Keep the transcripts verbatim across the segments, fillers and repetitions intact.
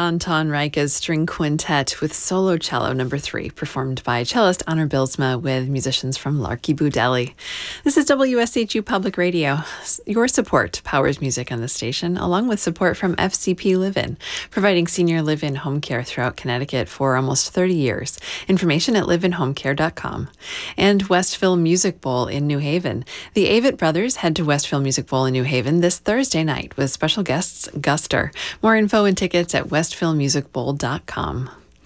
Anton Reika's String Quintet with Solo Cello Number three, performed by cellist Honor Bilsma with musicians from Larky Boo Deli. This is W S H U Public Radio. Your support powers music on the station, along with support from F C P Live-In, providing senior live-in home care throughout Connecticut for almost thirty years. Information at live in home care dot com. And Westville Music Bowl in New Haven. The Avett Brothers head to Westville Music Bowl in New Haven this Thursday night with special guests Guster. More info and tickets at westville music bowl dot com.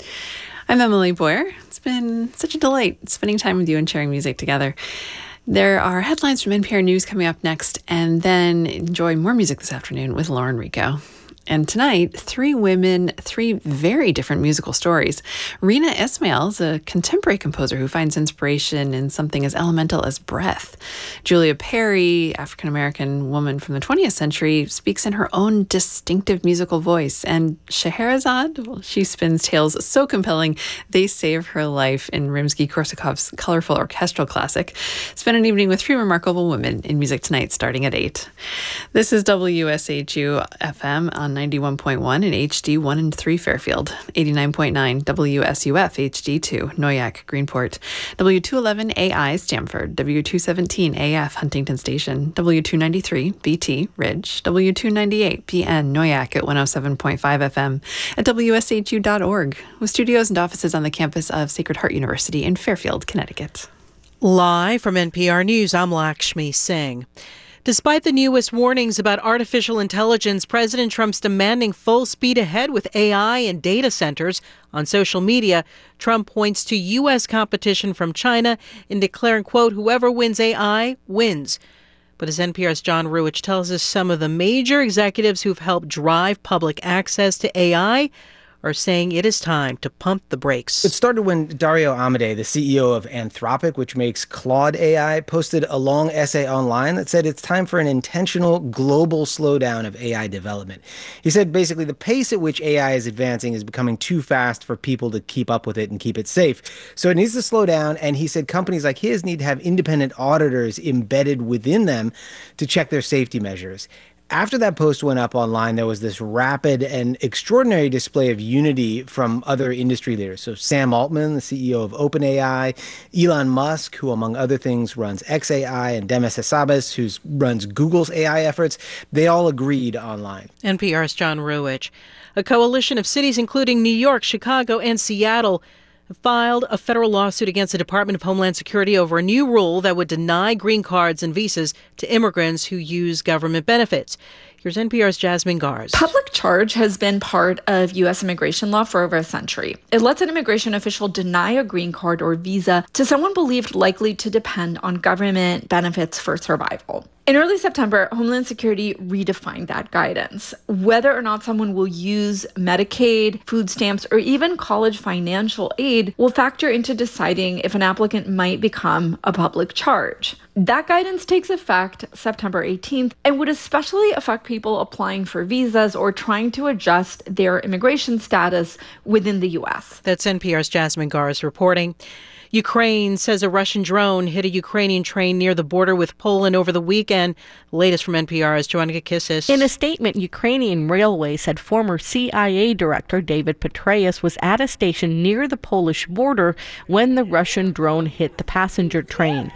I'm Emily Boyer. It's been such a delight spending time with you and sharing music together. There are headlines from N P R News coming up next, and then enjoy more music this afternoon with Lauren Rico. And tonight, three women, three very different musical stories. Rina Ismail is a contemporary composer who finds inspiration in something as elemental as breath. Julia Perry, African-American woman from the twentieth century, speaks in her own distinctive musical voice. And Scheherazade, well, she spins tales so compelling, they save her life in Rimsky-Korsakov's colorful orchestral classic. Spend an evening with three remarkable women in music tonight, starting at eight. This is W S H U F M on ninety-one point one and H D one and three Fairfield, eighty-nine point nine W S U F H D two Noyak Greenport, W two eleven A I Stamford, W two seventeen A F Huntington Station, W two ninety-three B T Ridge, W two ninety-eight P N Noyak at one oh seven point five F M, at W S H U dot org, with studios and offices on the campus of Sacred Heart University in Fairfield, Connecticut. Live from N P R News, I'm Lakshmi Singh. Despite the newest warnings about artificial intelligence, President Trump's demanding full speed ahead with A I and data centers on social media, Trump points to U S competition from China in declaring, quote, whoever wins A I wins. But as N P R's John Ruwitch tells us, some of the major executives who've helped drive public access to A I are saying it is time to pump the brakes. It started when Dario Amodei, the C E O of Anthropic, which makes Claude A I, posted a long essay online that said it's time for an intentional global slowdown of A I development. He said basically the pace at which A I is advancing is becoming too fast for people to keep up with it and keep it safe. So it needs to slow down, and he said companies like his need to have independent auditors embedded within them to check their safety measures. After that post went up online, there was this rapid and extraordinary display of unity from other industry leaders. So Sam Altman, the C E O of OpenAI, Elon Musk, who among other things runs xAI, and Demis Hassabis, who runs Google's A I efforts, they all agreed online. N P R's John Ruwitch. A coalition of cities, including New York, Chicago, and Seattle, filed a federal lawsuit against the Department of Homeland Security over a new rule that would deny green cards and visas to immigrants who use government benefits. Here's N P R's Jasmine Gars. Public charge has been part of U S immigration law for over a century. It lets an immigration official deny a green card or visa to someone believed likely to depend on government benefits for survival. In early September, Homeland Security redefined that guidance. Whether or not someone will use Medicaid, food stamps, or even college financial aid will factor into deciding if an applicant might become a public charge. That guidance takes effect September eighteenth and would especially affect people applying for visas or trying to adjust their immigration status within the U S. That's N P R's Jasmine Gars reporting. Ukraine says a Russian drone hit a Ukrainian train near the border with Poland over the weekend. The latest from N P R is Joanna Kakissis. In a statement, Ukrainian Railways said former C I A Director David Petraeus was at a station near the Polish border when the Russian drone hit the passenger train.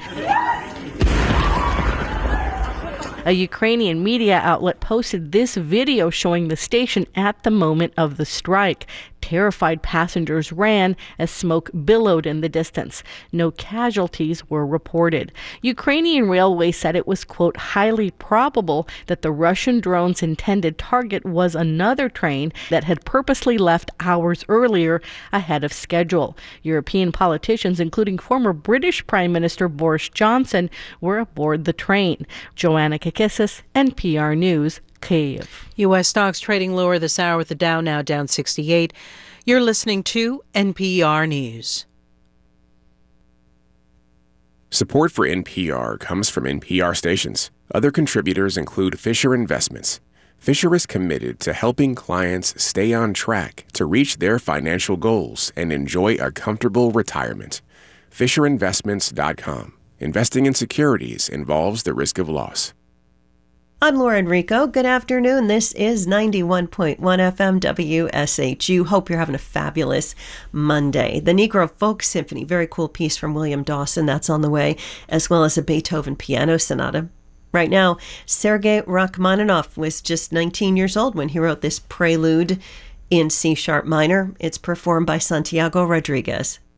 A Ukrainian media outlet posted this video showing the station at the moment of the strike. Terrified passengers ran as smoke billowed in the distance. No casualties were reported. Ukrainian Railways said it was, quote, highly probable that the Russian drone's intended target was another train that had purposely left hours earlier ahead of schedule. European politicians, including former British Prime Minister Boris Johnson, were aboard the train. Joanna Kakissis, N P R News, Kyiv. U S stocks trading lower this hour with the Dow now down sixty-eight. You're listening to N P R News. Support for N P R comes from N P R stations. Other contributors include Fisher Investments. Fisher is committed to helping clients stay on track to reach their financial goals and enjoy a comfortable retirement. Fisher Investments dot com. Investing in securities involves the risk of loss. I'm Laura Enrico. Good afternoon. This is ninety-one point one F M W S H U. Hope you're having a fabulous Monday. The Negro Folk Symphony, very cool piece from William Dawson, that's on the way, as well as a Beethoven piano sonata. Right now, Sergei Rachmaninoff was just nineteen years old when he wrote this prelude in C-sharp minor. It's performed by Santiago Rodriguez.